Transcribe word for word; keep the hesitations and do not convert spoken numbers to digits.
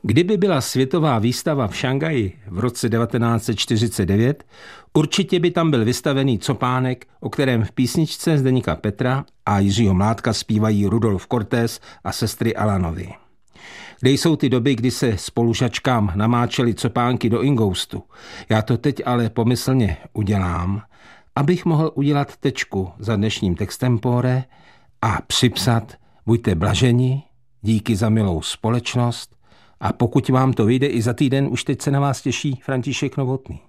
Kdyby byla světová výstava v Šangaji v roce devatenáct set čtyřicet devět, určitě by tam byl vystavený copánek, o kterém v písničce Zdeňka Petra a Jiřího Mládka zpívají Rudolf Cortés a sestry Alanovi. Kde jsou ty doby, kdy se spolužačkám namáčely copánky do ingoustu? Já to teď ale pomyslně udělám, abych mohl udělat tečku za dnešním textempore a připsat: buďte blaženi, díky za milou společnost, a pokud vám to vyjde i za týden, už teď se na vás těší František Novotný.